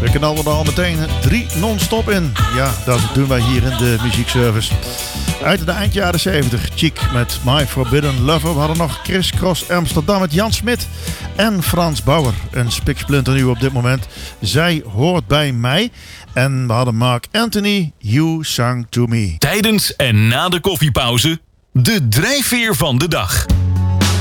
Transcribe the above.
We knallen er al meteen 3 non-stop in. Ja, dat doen wij hier in de muziekservice. Uit de eind jaren 70, Chic met My Forbidden Lover. We hadden nog Chris Cross Amsterdam met Jan Smit en Frans Bauer. Een spiksplinternieuw op dit moment. Zij hoort bij mij. En we hadden Mark Anthony, You Sang To Me. Tijdens en na de koffiepauze, de drijfveer van de dag.